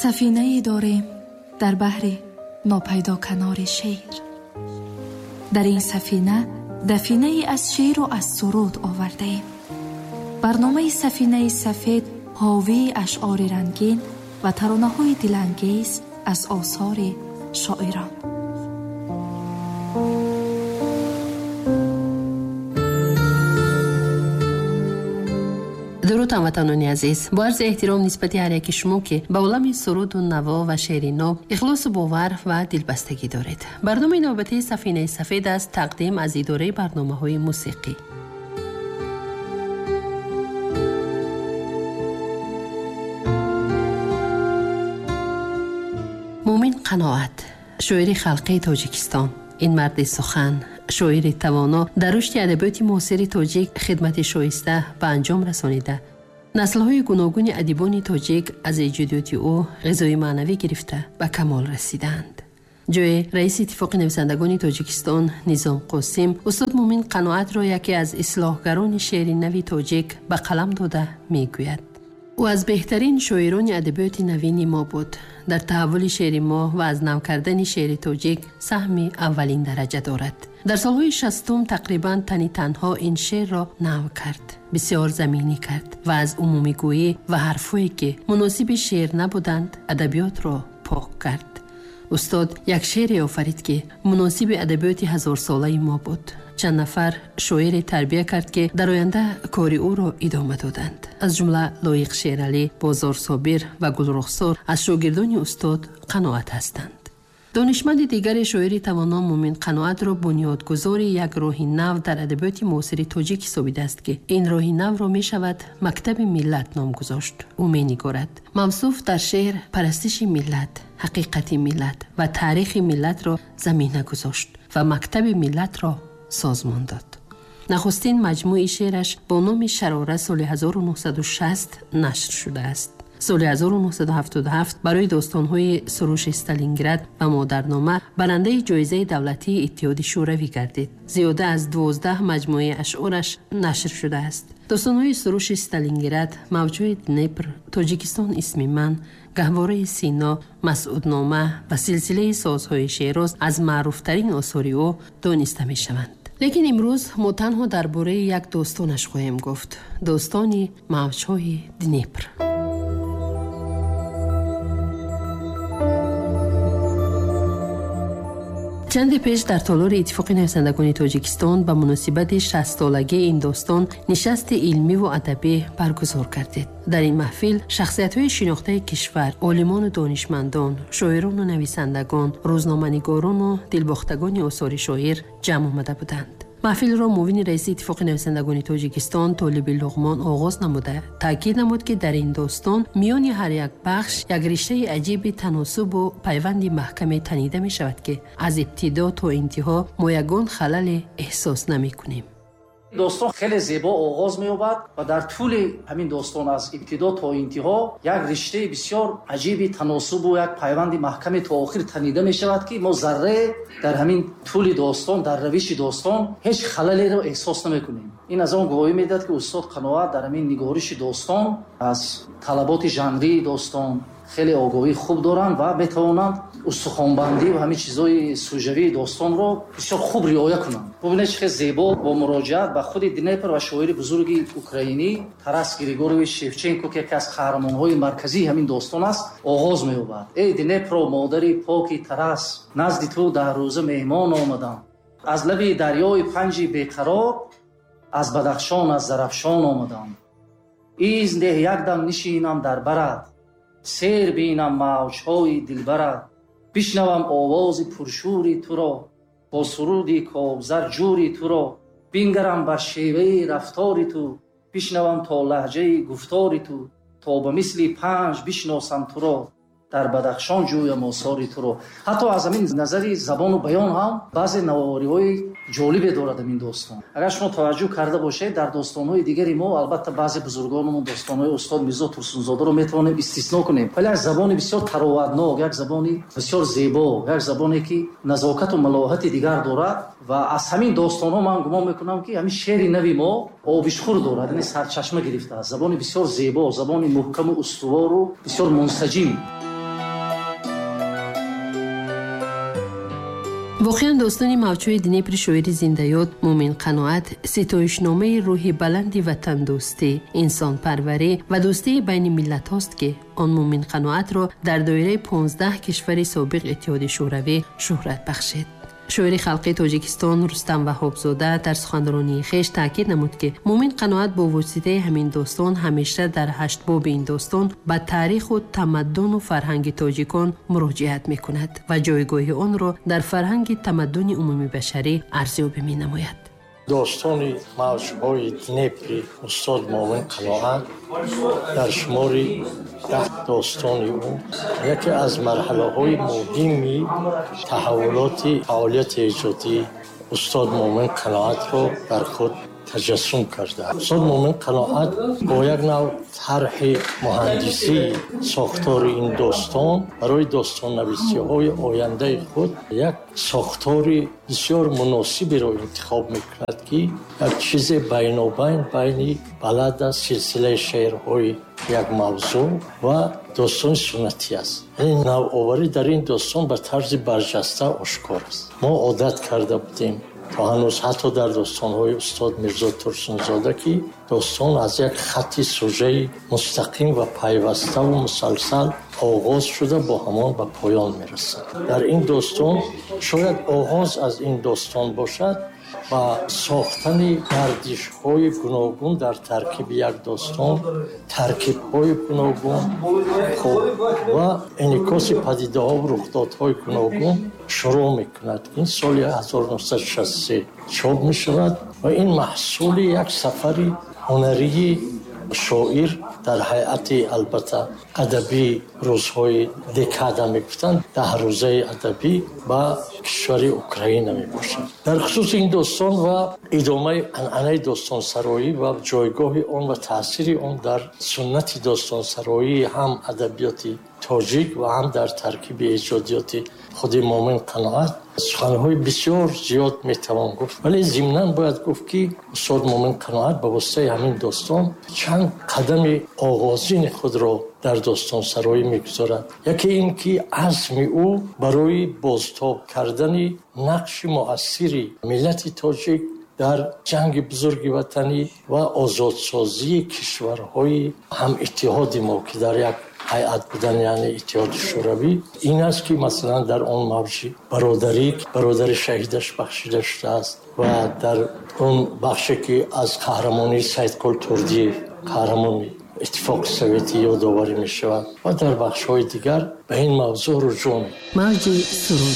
سفینه‌ای داریم در بحر ناپیدا کنار شیر. در این سفینه دفینه‌ای از شعر و از سرود آورده‌ایم. برنامه سفینه سفید حاوی اشعار رنگین و ترانه‌های دلانگیز از آثار شاعران. درود هموطنان عزیز، با عرض احترام نسبت هر یک شما که به عالم سرود و نوا و شعر نو اخلاص و باور و دلبستگی دارید. برنامه نوبتی سفینه سفید است تقدیم از اداره برنامه‌های موسیقی. مومن قناعت، شاعر خلقی تاجیکستان. این مرد سخن، شاعر توانا، در رشد ادبیات معاصر تاجیک خدمت شایسته به انجام رسانیده. نسل‌های گوناگون ادیبان تاجیک از ایجادات او غذای معنوی گرفته به کمال رسیدند. جای رئیس اتفاق نویسندگان تاجیکستان نظام قاسم، استاد مومن قناعت را یکی از اصلاحگران شعر نوی تاجیک به قلم داده میگوید. او از بهترین شاعران ادبیات نوین ما بود. در تحول شعر ما و از نو کردن شعر تاجیک سهمی اولین درجه دارد. در سالهای 60 تقریبا تنها این شعر را نو کرد، بسیار زمینی کرد و از عمومی گویی و حرفایی که مناسب شعر نبودند ادبیات را پاک کرد. استاد یک شعر آفرید که مناسب ادبیات هزار ساله ما بود. چند نفر شاعر تربیه کرد که در آینده کاری او را ادامه دادند. از جمله لایق شیرعلی، بازار صابر و گلرخسار از شاگردان استاد قناعت هستند. دانشمند دیگر شاعر توانا مومن قناعت را بنیادگذار یک راه نو در ادبیات معاصر تاجیک حسابیده است که این راه نو را می شود مکتب ملت نام گذاشت. او می نگارد موصوف در شعر پرستش ملت، حقیقت ملت و تاریخ ملت را زمینه گذاشت و مکتب ملت را سازمان داد. نخستین مجموعه شعرش با نام شراره سال 1960 نشر شده است. سال 1977 برای داستان‌های سروش استالینگراد و مادرنامه برنده جایزه دولتی اتحاد شوروی گردید. زیاده از 12 مجموعه اشعارش نشر شده است. داستان‌های سروش استالینگراد، موجوی دنیپر، تاجیکستان اسم من، گهواره سینا، مسعودنامه و سلسله سازهای شیراز از معروفترین آثار او دانسته می‌شوند. لیکن امروز ما تنها درباره یک داستانش خواهیم گفت، داستان موج‌های دنیپر. چند پیش در تالار اتفاق نویسندگان تاجیکستان به مناسبت 60 سالگی این داستان نشست علمی و ادبی برگزار کردید. در این محفل شخصیت‌های شناخته کشور، عالمان و دانشمندان، شاعران و نویسندگان، روزنامه‌نگاران و دلباختگان آثار شاعر جمع آمده بودند. محفل را معاون رئیس اتفاق نویسندگان تاجیکستان طالب لقمان آغاز نموده تاکید نمود که در این داستان میان هر یک بخش یک رشته عجیب تناسب و پیوند محکم تنیده می شود که از ابتدا تا انتها ما یگان خلل احساس نمی کنیم. داستان خیلی زیبا آغاز می‌یابد و در طول همین داستان از ابتدا تا انتها یک رشته بسیار عجیب تناسب و یک پیوند محکم تا آخر تنیده می‌شود که ما ذره در همین طول داستان در روش داستان هیچ خللی را احساس نمی‌کنیم. این از آن گواهی می‌دهد که استاد قناعت در همین نگارش داستان از طلبات ژانری داستان خیلی آگاهی خوب دارند و می‌توانند استخوان‌بندی و همین چیزای سوژوی داستان رو بسیار خوب رعایت کنند. ببینید چه زیبا با مراجعت به خود دنیپر و شاعر بزرگ اوکراینی تارас گریگورویچ شевченко که یکی از قهرمان‌های مرکزی همین داستان است آغاز می‌یابد. ای دنیپر مادری پاکی تارас، نزد تو در روزه مهمان آمدم. از لب دریای پنج بیقرار، از بدخشان از زرافشان آمدم. ایزن ده یکدم نشینم در برد، سیر بینم موج‌های دلبرد. بشنوم آواز پرشوری تو را، با سرودی کوثر جوری تو را. بنگرم بر شیوه رفتاری تو، بشنوم تا لهجه گفتاری تو. تا به مثل پنج بشناسم تو را، در بدخشان جویم آثاری تو را. حتی از همین نظری زبان و بیان هم بعضی نواری‌های جالبی دارد این داستان. اگر شما توجه کرده باشید در داستان‌های دیگری ما البته بعضی بزرگانمون داستان‌های استاد میرزا ترسونزاده رو میتونیم استثنا کنیم، ولی از زبان بسیار تراودناک، یک زبانی بسیار زیبا، یک زبانی که نزاکت و ملاحت دیگر دارد و از همین داستان‌ها من گمان میکنم که همین شعر نوی ما آبشخور دارد، یعنی سرچشمه گرفته است. زبان بسیار زیبا، زبان محکم و استوار و بسیار منسجم. واقعا داستان موجوی دنیپر شاعر زنده‌یاد مومن قناعت ستایشنامه روح بلند وطن دوستی، انسان پروری و دوستی بین ملت هاست که آن مومن قناعت را در دایره 15 کشور سابق اتحاد شوروی شهرت بخشید. شاعر خلقی تاجیکستان رستم وهابزاده در سخنرانی خویش تاکید نمود که مومن قناعت با واسطه همین داستان همیشه در 8 باب این داستان به تاریخ و تمدن و فرهنگ تاجیکان مراجعت میکند و جایگاه آن را در فرهنگ تمدن عمومی بشری ارزیابی می‌نماید. داستان موج‌های دنیپر استاد مومن قناعت در شمار 10 داستان او یکی از مرحله‌های مهمی تحولات فعالیت ایجادی استاد مومن قناعت را در خود تجسم کرده. استاد مومن قناعت با یک نوع طرح مهندسی ساختار این داستان برای داستان نویسی‌های آینده خود یک ساختار بسیار مناسبی را انتخاب می‌کند که یک چیز بینابین بین بلد سلسله شعرهای یک موضوع و داستان سنتی است. این نوآوری در این داستان به طرز برجسته آشکار است. ما عادت کرده بودیم تا هنوز حتی در داستان‌های استاد میرزا ترسونزاده که داستان از یک خط سوژه مستقیم و پیوسته و مسلسل آغاز شده با همان به پایان میرسد. در این داستان شاید آغاز از این داستان باشد و ساختن گردش‌های گوناگون در ترکیب یک داستان، ترکیب‌های گوناگون و انعکاس پدیده‌ها و رخدادهای گوناگون شروع می‌کند. این سال 1963 چاپ می‌شود و این محصول یک سفر هنری شاعر در هیئت البته ادبی روزهای دکادا میگفتند 10 روزه ادبی با کشور اوکراین میباشد. در خصوص این داستان و ادامه عنعنه داستان سرایی و جایگاه آن و تاثیر آن در سنت داستان سرایی هم ادبیات تاجیک و هم در ترکیب ایجادیات خود مومن قناعت سخنهای بسیار زیاد میتوان گفت، ولی ضمناً باید گفت که استاد مومن قناعت به واسطه همین داستان چند قدم آغازین خود را در داستان سرایی میگذارد. یکی این که عزم او برای بازتاب کردن نقش مؤثری ملت تاجیک در جنگ بزرگ وطنی و آزادسازی کشورهای هم اتحاد ما که در یک هیئت بودن یعنی اتحاد شوروی این است که مثلا در آن موج برادری برادر شهیدش بخشیده شده است و در اون بخشی که از قهرمانی سیدکل توردیف قهرمان اتفاق سوویتی یادآوری می شود و در بخش های دیگر به این موضوع رجوع می موج سرود.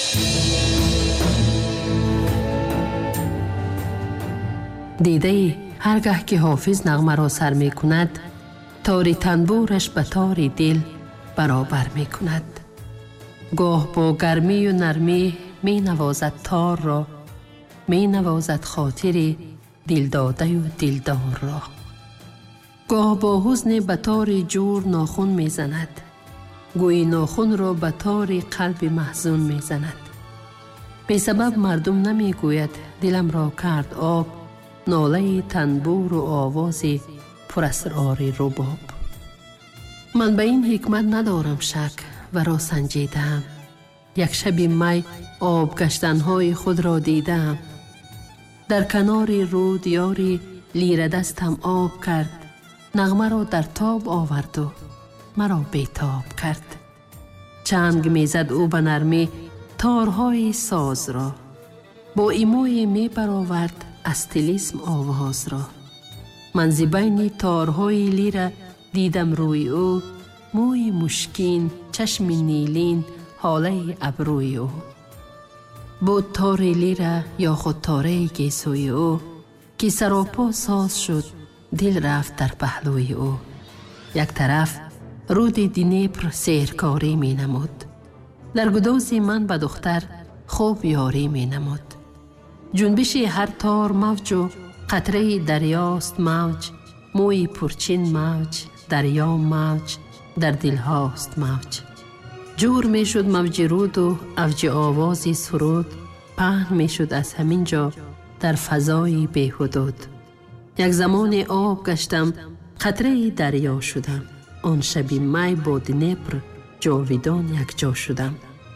دیده هرگاه که حافظ نغمه را سر می کند تار تنبورش به تار دل برابر می کند. گاه با گرمی و نرمی می نوازد تار را، می نوازد خاطر دلداده و دلدار را. گاه با حزن به تار جور ناخن می زند، گوی ناخن را به تار قلب محزون می زند. بی سبب مردم نمی گوید دلم را کرد آب، ناله تنبور و آواز پر اسرار رباب. من به این حکمت ندارم شک و را سنجیدم. یک شب می آب گشتنهای خود را دیدم. در کنار رود یاری لیر دستم آب کرد، نغمه را در تاب آورد و مرا بیتاب کرد. چنگ میزد او به نرمی تارهای ساز را، با ایموی می برآورد استیلیسم آواز را. من زبین تارهای لیر دیدم روی او، موی مشکین، چشم نیلین، حاله ابروی او. بود تار لیر یا خود تاره گیسوی او که سراپا ساز شد، دل رفت در پهلوی او. یک طرف رود دنیپر سیرکاری می نمود، در گداز من به دختر خوب یاری می نمود. جنبش هر تار موج و قطره دریاست موج، موی پرچین موج، دریا موج، در دل هاست موج. جور می شد موج رود و اوج آوازی سرود، پهن می شد از همین جا در فضای بی حدود. یک زمان آب گشتم، قطره دریا شدم، آن شبی می با دنیپر جاویدان یک جا شدم.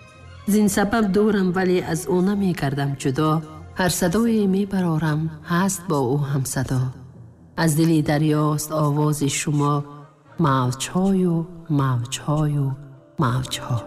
زین سبب دورم ولی از او نمی کردم جدا. هر صدایی می برارم هست با او هم صدا. از دلی دریاست آواز شما، موج‌های و موج‌های و موج‌ها.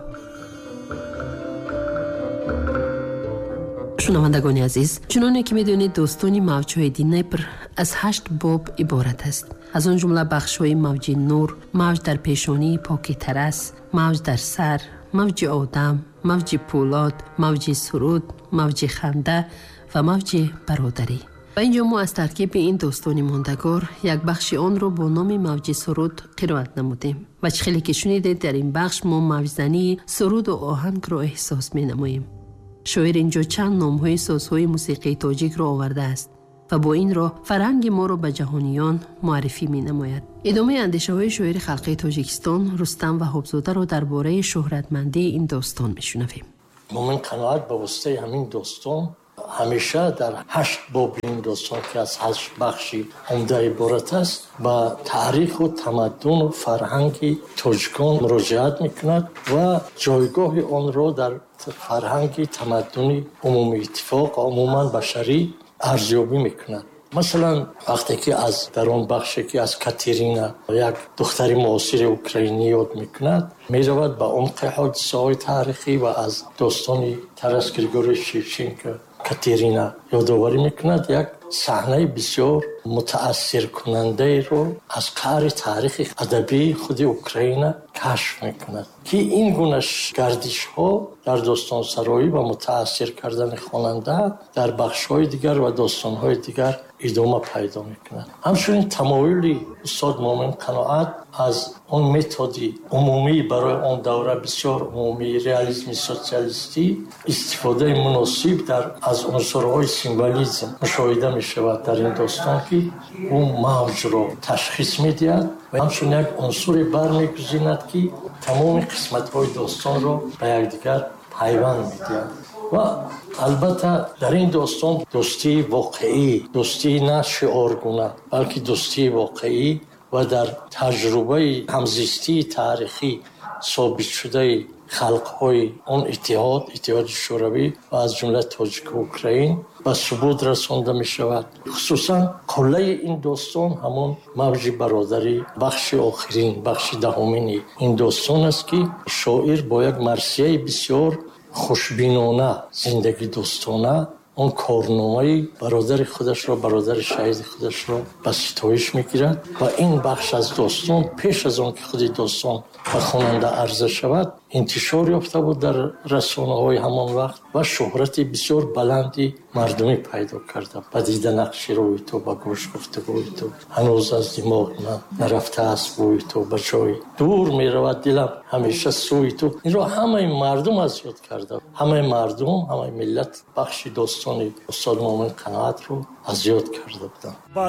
شنوندگان عزیز، چنانه که میدونید داستان موج‌های دنیپر از 8 باب عبارت است. از آن جمله بخش‌های موج نور، موج در پیشانی پاکی ترس، موج در سر، موج آدم، موج پولاد، موج سرود، موج خنده و موج برادری. و اینجا ما از ترکیب این داستان ماندگار یک بخش آن رو با نام موج سرود قرائت نمودیم و خیلی که شنیدید در این بخش ما موجزنی سرود و آهنگ رو احساس می نماییم. شاعر اینجا چند نام‌های سازهای موسیقی تاجیک را آورده است و با این را فرهنگ ما را به جهانیان معرفی می نماید. ادامه اندیشه‌های شاعر خلقی تاجیکستان رستم وهابزاده را درباره شهرتمندی این داستان میشنویم. مومن قناعت به واسطه همین داستان همیشه در 8 باب این داستان که از 8 بخشی عمده عبارت است با تاریخ و تمدن و فرهنگ تاجیکان مراجعت میکند و جایگاه آن را در فرهنگ تمدنی عمومی اتفاق عموما بشری ارزیابی میکند. مثلا وقتی که از در اون بخشی که از کاترینا یک دختری معاصر اوکراینی یاد میکند میرود به عمق حادثه‌های تاریخی و از داستان تارس گریگوری شیوچنکو کاترینا یادآوری میکند. یک صحنه بسیار متاثر کننده رو از کار تاریخ ادبی خود اوکراین کشف میکند که این گونه گردش ها در داستان سرایی و متاثر کردن خواننده در بخش های دیگر و داستان های دیگر ادامه پیدا میکند. همچنین تمایلی استاد مومن قناعت از اون متدی عمومی برای اون دوره بسیار عمومی ریالیسم سوسیالیستی استفاده مناسب در از عنصرهای سیمبولیسم مشاهده میشود در این داستان که اون موج را تشخیص میدهد و همچنین یک عنصر برمیگزیند که تمام قسمت های داستان را به یکدیگر پیوند میدهد. و البته در این داستان دوستی واقعی، دوستی نه شعارگونه بلکه دوستی واقعی و در تجربه همزیستی تاریخی ثابت شده خلق‌های اون اتحاد شوروی و از جمله تاجیک و اوکراین به ثبوت رسانده می شود. خصوصا قله این داستان همون موج برادری بخش آخرین بخش دهمین این داستان است که شاعر با یک مرثیه بسیار خوشبینانه زندگی دوستانه اون کارنامه برادر خودش را برادر شهید خودش را به ستایش میگیرد و این بخش از داستان پیش از آن که خود داستان به خواننده عرضه شود انتشار یافته بود در رسانه‌های همان وقت و شهرت بسیار بلندی مردمی پیدا کرده. به دیدن نقش روی تو به گوش گفتگوی تو هنوز از دماغ من نرفته است بوی تو به جای دور میرود دلم همیشه سوی تو. این را همه مردم از یاد کرده. همه مردم همه ملت بخش داستان استاد مومن قناعت رو از یاد کرده بودند.